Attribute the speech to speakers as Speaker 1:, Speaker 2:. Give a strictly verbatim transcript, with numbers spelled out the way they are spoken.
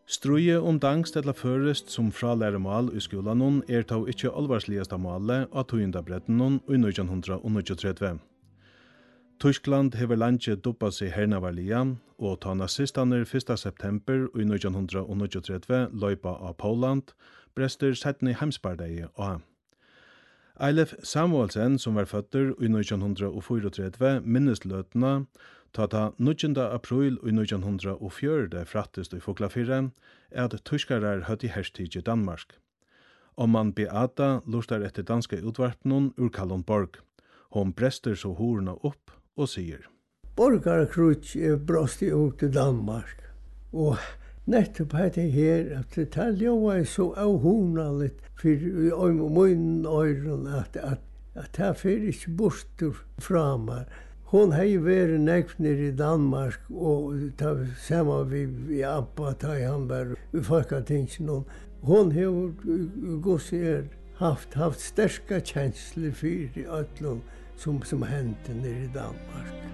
Speaker 1: Struje om danskt eller førest som fralæremal i skolan er tå ikkje alvarsligasta malet av tøyndabretten i nitjan trettio. Tyskland hever landet duppa seg hernavarlia, og ta nazistaner fyrsta september i nitjan trettio løypa av Poland, brester settene heimsbardegi av. Eilef Samuelsen, som var føtter i nitjan trettio, minnesløtene, ta ta nitjanda april i nitjan fjøruti frattist i Fuglafyrre, at tyskarar høtti herstige Danmark. Om man Beata lustar etter danske utvarpnen ur Kalundborg. Hon brester så horna upp og sier:
Speaker 2: Borgarkrutsch er brosti ut i Danmark, og nettopp hette her at det taljoa er så avhunaligt for munnen øyren at, at, at det fyrir ikke bortur framar. Hon hei vært nekvner i Danmark, og ta sama vi, vi Abba, ta han var i Folketingsen. Hon har gosser haft, haft sterska kjensler for i ötlun som, som hendte nere i Danmark.